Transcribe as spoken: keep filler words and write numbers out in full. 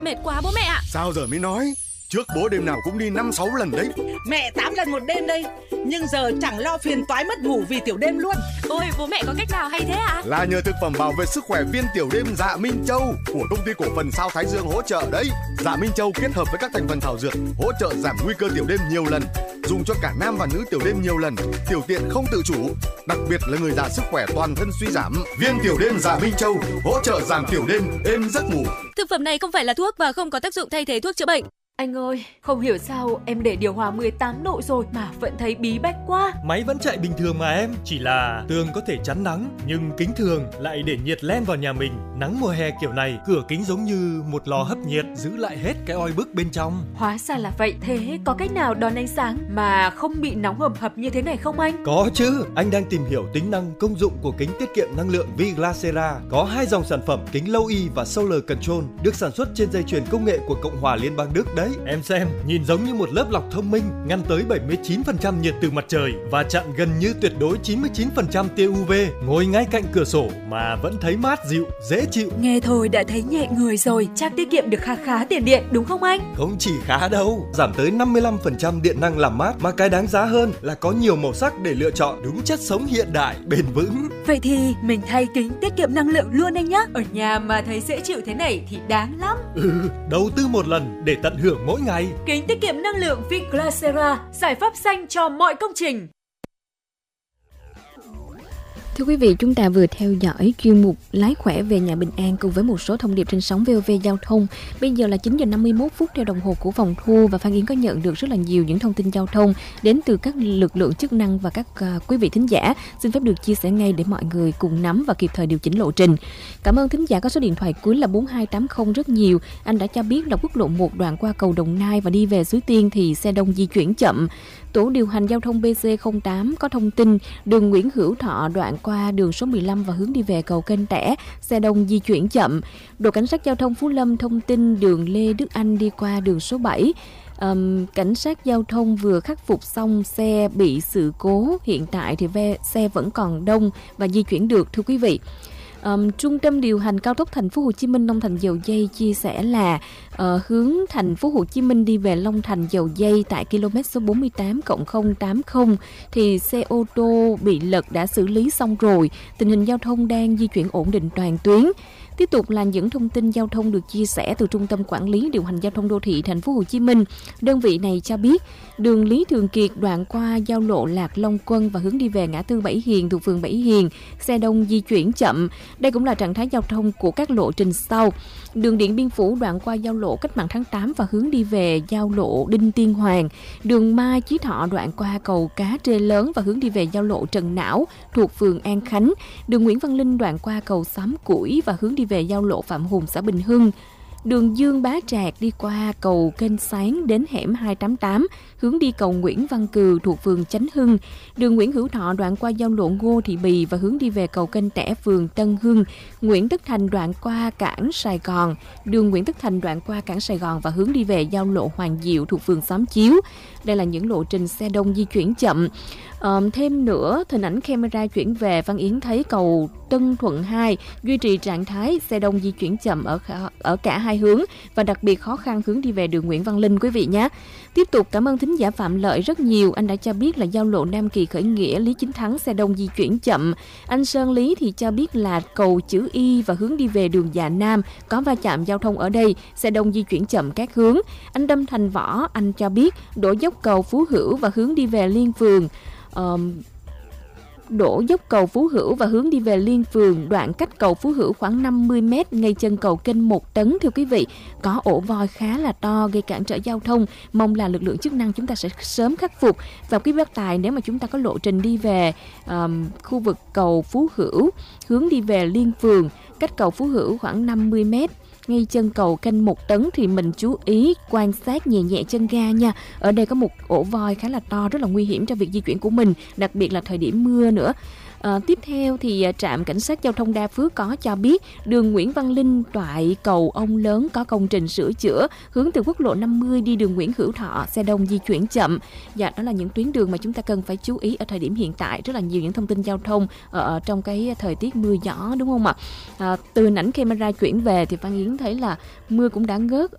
Mệt quá bố mẹ ạ. Sao giờ mới nói? Trước bố đêm nào cũng đi năm sáu lần đấy. Mẹ tám lần một đêm đây. Nhưng giờ chẳng lo phiền toái mất ngủ vì tiểu đêm luôn. Ôi bố mẹ có cách nào hay thế ạ? Là nhờ thực phẩm bảo vệ sức khỏe viên tiểu đêm Dạ Minh Châu của công ty cổ phần Sao Thái Dương hỗ trợ đấy. Dạ Minh Châu kết hợp với các thành phần thảo dược hỗ trợ giảm nguy cơ tiểu đêm nhiều lần, dùng cho cả nam và nữ tiểu đêm nhiều lần, tiểu tiện không tự chủ, đặc biệt là người già sức khỏe toàn thân suy giảm. Viên tiểu đêm Dạ Minh Châu hỗ trợ giảm tiểu đêm, êm giấc ngủ. Thực phẩm này không phải là thuốc và không có tác dụng thay thế thuốc chữa bệnh. Anh ơi, không hiểu sao em để điều hòa mười tám độ rồi mà vẫn thấy bí bách quá. Máy vẫn chạy bình thường mà em, chỉ là tường có thể chắn nắng, nhưng kính thường lại để nhiệt len vào nhà mình. Nắng mùa hè kiểu này, cửa kính giống như một lò hấp nhiệt, giữ lại hết cái oi bức bên trong. Hóa ra là vậy, thế có cách nào đón ánh sáng mà không bị nóng hầm hập như thế này không anh? Có chứ, anh đang tìm hiểu tính năng công dụng của kính tiết kiệm năng lượng Viglasera. Có hai dòng sản phẩm kính Low E và Solar Control được sản xuất trên dây chuyền công nghệ của Cộng hòa Liên bang Đức đấy. Em xem, nhìn giống như một lớp lọc thông minh, ngăn tới bảy mươi chín phần trăm nhiệt từ mặt trời và chặn gần như tuyệt đối chín mươi chín phần trăm tia u vê. Ngồi ngay cạnh cửa sổ mà vẫn thấy mát dịu, dễ chịu. Nghe thôi đã thấy nhẹ người rồi, chắc tiết kiệm được khá khá tiền điện đúng không anh? Không chỉ khá đâu, giảm tới năm mươi lăm phần trăm điện năng làm mát, mà cái đáng giá hơn là có nhiều màu sắc để lựa chọn, đúng chất sống hiện đại, bền vững. Vậy thì mình thay kính tiết kiệm năng lượng luôn anh nhé. Ở nhà mà thấy dễ chịu thế này thì đáng lắm. Ừ, đầu tư một lần để tận hưởng mỗi ngày. Kính tiết kiệm năng lượng Viglasera, giải pháp xanh cho mọi công trình. Thưa quý vị, chúng ta vừa theo dõi chuyên mục Lái khỏe về nhà Bình An cùng với một số thông điệp trên sóng vê o vê Giao thông. Bây giờ là chín giờ năm mươi mốt phút theo đồng hồ của phòng thu, và Phan Yến có nhận được rất là nhiều những thông tin giao thông đến từ các lực lượng chức năng và các uh, quý vị thính giả. Xin phép được chia sẻ ngay để mọi người cùng nắm và kịp thời điều chỉnh lộ trình. Cảm ơn thính giả có số điện thoại cuối là bốn hai tám không rất nhiều. Anh đã cho biết là quốc lộ một đoạn qua cầu Đồng Nai và đi về Suối Tiên thì xe đông di chuyển chậm. Tổ điều hành giao thông bê xê không tám có thông tin đường Nguyễn Hữu Thọ đoạn qua đường số mười lăm và hướng đi về cầu Kênh Tẻ, xe đông di chuyển chậm. Đội cảnh sát giao thông Phú Lâm thông tin đường Lê Đức Anh đi qua đường số bảy. Um, cảnh sát giao thông vừa khắc phục xong xe bị sự cố, hiện tại thì ve, xe vẫn còn đông và di chuyển được thưa quý vị. Um, Trung tâm điều hành cao tốc Thành phố Hồ Chí Minh Long Thành Dầu Giây chia sẻ là uh, hướng Thành phố Hồ Chí Minh đi về Long Thành Dầu Giây tại km số bốn mươi tám cộng không tám không thì xe ô tô bị lật đã xử lý xong rồi, tình hình giao thông đang di chuyển ổn định toàn tuyến. Tiếp tục là những thông tin giao thông được chia sẻ từ Trung tâm Quản lý Điều hành Giao thông Đô thị Thành phố Hồ Chí Minh. Đơn vị này cho biết đường Lý Thường Kiệt đoạn qua giao lộ Lạc Long Quân và hướng đi về ngã tư Bảy Hiền thuộc phường Bảy Hiền, xe đông di chuyển chậm. Đây cũng là trạng thái giao thông của các lộ trình sau. Đường Điện Biên Phủ đoạn qua giao lộ Cách mạng tháng tám và hướng đi về giao lộ Đinh Tiên Hoàng. Đường Mai Chí Thọ đoạn qua cầu Cá Trê Lớn và hướng đi về giao lộ Trần Não thuộc phường An Khánh. Đường Nguyễn Văn Linh đoạn qua cầu Xóm Củi và hướng đi về giao lộ Phạm Hùng xã Bình Hưng. Đường Dương Bá Trạc đi qua cầu Kênh Sáng đến hẻm hai tám tám, hướng đi cầu Nguyễn Văn Cừ thuộc phường Chánh Hưng. Đường Nguyễn Hữu Thọ đoạn qua giao lộ Ngô Thị Bì và hướng đi về cầu Kênh Tẻ phường Tân Hưng. Nguyễn Tất Thành đoạn qua cảng Sài Gòn. Đường Nguyễn Tất Thành đoạn qua cảng Sài Gòn và hướng đi về giao lộ Hoàng Diệu thuộc phường Xóm Chiếu. Đây là những lộ trình xe đông di chuyển chậm. Um, thêm nữa, hình ảnh camera chuyển về, Văn Yến thấy cầu Tân Thuận hai duy trì trạng thái xe đông di chuyển chậm ở, khả, ở cả hai hướng và đặc biệt khó khăn hướng đi về đường Nguyễn Văn Linh quý vị nhé. Tiếp tục cảm ơn thính giả Phạm Lợi rất nhiều. Anh đã cho biết là giao lộ Nam Kỳ Khởi Nghĩa Lý Chính Thắng xe đông di chuyển chậm. Anh Sơn Lý thì cho biết là cầu chữ Y và hướng đi về đường Dạ Nam có va chạm giao thông ở đây, xe đông di chuyển chậm các hướng. Anh Đâm Thành Võ anh cho biết đổ dốc cầu Phú Hữu và hướng đi về Liên Phường. Um, đổ dốc cầu Phú Hữu và hướng đi về Liên Phường, đoạn cách cầu Phú Hữu khoảng năm mươi mét ngay chân cầu kênh một tấn thưa quý vị. Có ổ voi khá là to gây cản trở giao thông, mong là lực lượng chức năng chúng ta sẽ sớm khắc phục. Và quý bác tài, nếu mà chúng ta có lộ trình đi về um, khu vực cầu Phú Hữu hướng đi về Liên Phường, cách cầu Phú Hữu khoảng năm mươi mét ngay chân cầu kênh một tấn thì mình chú ý quan sát nhẹ nhẹ chân ga nha. Ở đây có một ổ voi khá là to, rất là nguy hiểm cho việc di chuyển của mình, đặc biệt là thời điểm mưa nữa. À, tiếp theo thì trạm cảnh sát giao thông Đa Phước có cho biết đường Nguyễn Văn Linh toại cầu Ông Lớn có công trình sửa chữa hướng từ quốc lộ năm mươi đi đường Nguyễn Hữu Thọ, xe đông di chuyển chậm. Dạ, đó là những tuyến đường mà chúng ta cần phải chú ý ở thời điểm hiện tại. Rất là nhiều những thông tin giao thông ở trong cái thời tiết mưa gió đúng không ạ? À, từ ảnh camera chuyển về thì Phan Yến thấy là mưa cũng đã ngớt